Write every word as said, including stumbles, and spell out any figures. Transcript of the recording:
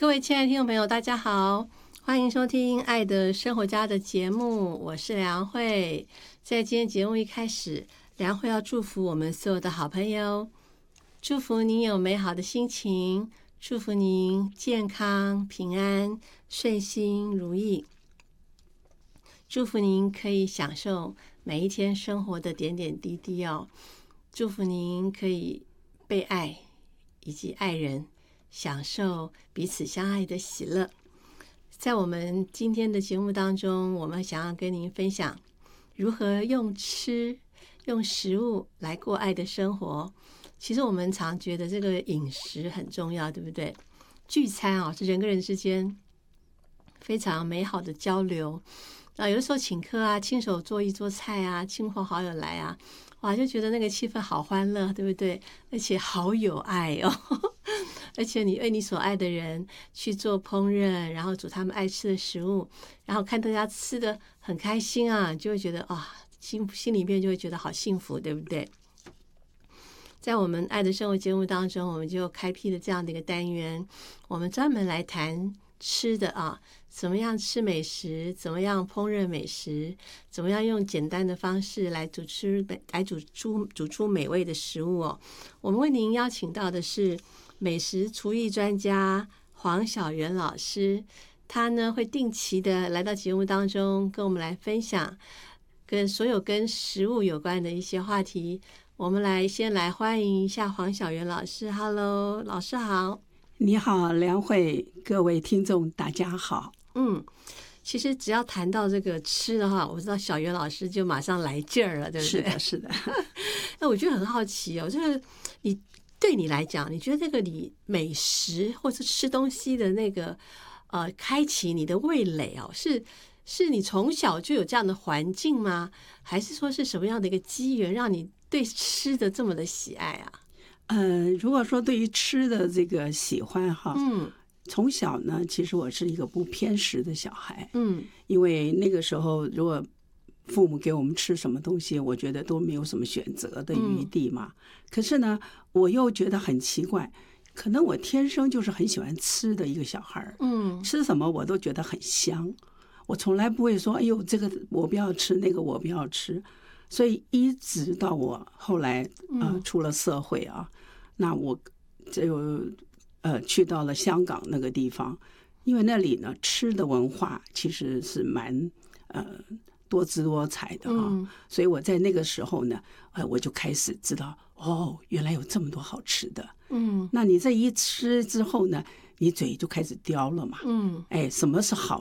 各位亲爱的听众朋友，大家好，欢迎收听《爱的生活家》的节目，我是梁慧。在今天节目一开始，梁慧要祝福我们所有的好朋友，祝福您有美好的心情，祝福您健康、平安、顺心如意，祝福您可以享受每一天生活的点点滴滴哦，祝福您可以被爱以及爱人，享受彼此相爱的喜乐。在我们今天的节目当中，我们想要跟您分享如何用吃、用食物来过爱的生活。其实我们常觉得这个饮食很重要，对不对？聚餐啊，是人跟人之间非常美好的交流。啊，有的时候请客啊，亲手做一桌菜啊，亲朋好友来啊，哇，就觉得那个气氛好欢乐，对不对？而且好有爱哦。而且你为你所爱的人去做烹饪，然后煮他们爱吃的食物，然后看大家吃的很开心啊，就会觉得啊，心心里面就会觉得好幸福，对不对？在我们爱的生活节目当中，我们就开辟了这样的一个单元，我们专门来谈吃的啊，怎么样吃美食，怎么样烹饪美食，怎么样用简单的方式来煮吃来煮出煮出美味的食物哦。我们为您邀请到的是美食厨艺专家黄小媛老师，他呢会定期的来到节目当中，跟我们来分享跟所有跟食物有关的一些话题。我们来先来欢迎一下黄小媛老师。 Hello， 老师好。 你好，梁慧，各位听众大家好。 嗯，其实只要谈到这个吃的话，我知道小媛老师就马上来劲儿了，对不对？ 是的，是的。 那我觉得很好奇哦，就是你对你来讲，你觉得这个你美食或是吃东西的那个呃，开启你的味蕾哦，是是你从小就有这样的环境吗？还是说是什么样的一个机缘让你对吃的这么的喜爱啊？ 呃，如果说对于吃的这个喜欢哈， 嗯， 从小呢，其实我是一个不偏食的小孩， 嗯， 因为那个时候如果父母给我们吃什么东西，我觉得都没有什么选择的余地嘛。嗯、可是呢，我又觉得很奇怪，可能我天生就是很喜欢吃的一个小孩，嗯，吃什么我都觉得很香，我从来不会说，哎呦，这个我不要吃，那个我不要吃。所以一直到我后来呃出了社会啊，嗯、那我就呃去到了香港那个地方，因为那里呢吃的文化其实是蛮呃多姿多彩的啊，嗯、所以我在那个时候呢，呃我就开始知道哦，原来有这么多好吃的，嗯，那你这一吃之后呢，你嘴就开始刁了嘛，嗯，哎，什么是好